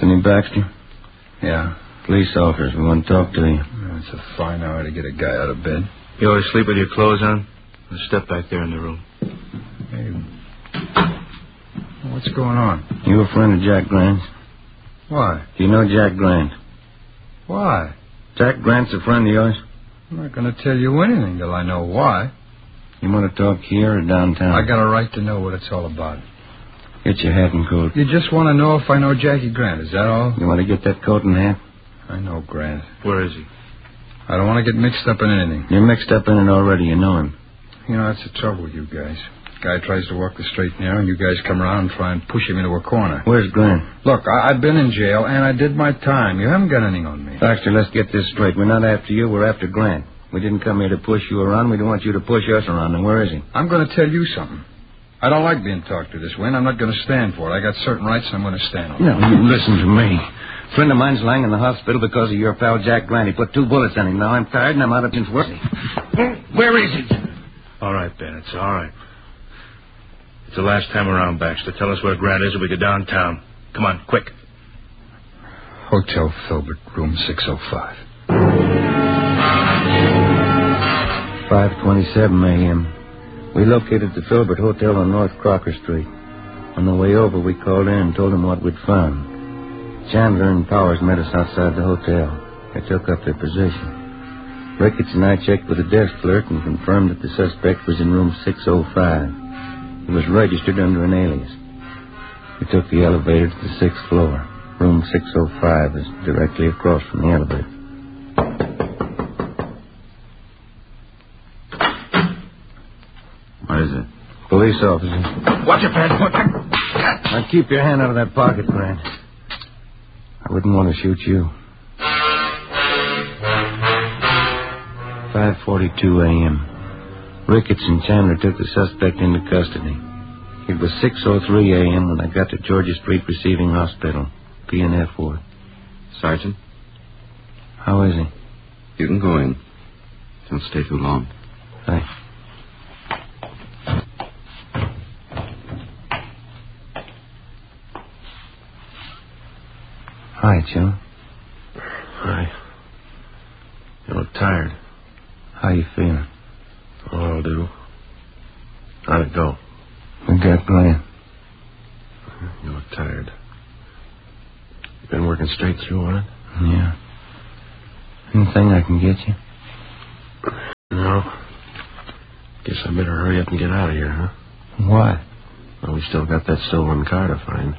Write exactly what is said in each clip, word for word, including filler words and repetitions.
Anthony Baxter? Yeah. Police officers, we want to talk to you. It's a fine hour to get a guy out of bed. You always sleep with your clothes on? Let's step back there in the room. Hey, what's going on? You a friend of Jack Grant's? Why? Do you know Jack Grant? Why? Jack Grant's a friend of yours? I'm not going to tell you anything till I know why. You want to talk here or downtown? I got a right to know what it's all about. Get your hat and coat. You just want to know if I know Jackie Grant, is that all? You want to get that coat and hat? I know Grant. Where is he? I don't want to get mixed up in anything. You're mixed up in it already. You know him. You know, that's the trouble with you guys. Guy tries to walk the straight and narrow, and you guys come around and try and push him into a corner. Where's Grant? Look, I- I've been in jail, and I did my time. You haven't got anything on me. Baxter, let's get this straight. We're not after you. We're after Grant. We didn't come here to push you around. We don't want you to push us around. And where is he? I'm going to tell you something. I don't like being talked to this way, and I'm not going to stand for it. I got certain rights, and I'm going to stand on them. No, you listen to me. A friend of mine's lying in the hospital because of your pal Jack Grant. He put two bullets in him. Now I'm tired, and I'm out of his work. Where is he? All right, Ben, it's all right. It's the last time around, Baxter. Tell us where Grant is, and we go downtown. Come on, quick. Hotel Filbert, room six oh five. five twenty-seven a.m. We located the Filbert Hotel on North Crocker Street. On the way over, we called in and told them what we'd found. Chandler and Powers met us outside the hotel. They took up their position. Ricketts and I checked with the desk clerk and confirmed that the suspect was in room six oh five. He was registered under an alias. We took the elevator to the sixth floor. Room six oh five is directly across from the elevator. What is it? Police officer. Watch your pants. Now keep your hand out of that pocket, Grant. I wouldn't want to shoot you. five forty-two a.m. Ricketts and Chandler took the suspect into custody. It was six oh three a.m. when I got to Georgia Street Receiving Hospital, P and F ward. Sergeant? How is he? You can go in. Don't stay too long. Thanks. Hi, Joe. Hi. You look tired. How you feeling? Oh, I'll do. How'd it go? We got Grant. You look tired. You been working straight through on it? Yeah. Anything I can get you? No. Guess I better hurry up and get out of here, huh? Why? Well, we still got that stolen car to find.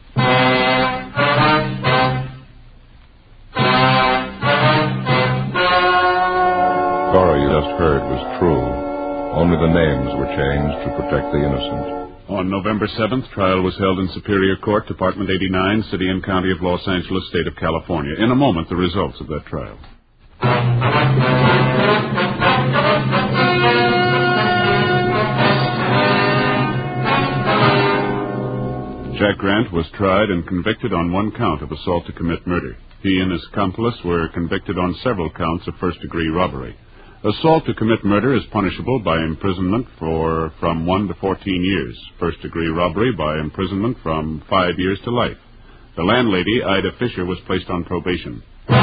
story you just heard was true. Only the names were changed to protect the innocent. On November seventh, trial was held in Superior Court, Department eighty-nine, City and County of Los Angeles, State of California. In a moment, the results of that trial. Jack Grant was tried and convicted on one count of assault to commit murder. He and his accomplice were convicted on several counts of first-degree robbery. Assault to commit murder is punishable by imprisonment for from one to fourteen years. First-degree robbery by imprisonment from five years to life. The landlady, Ida Fisher, was placed on probation.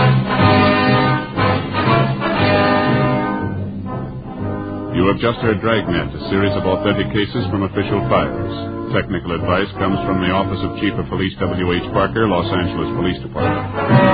You have just heard Dragnet, a series of authentic cases from official files. Technical advice comes from the Office of Chief of Police W H Parker, Los Angeles Police Department.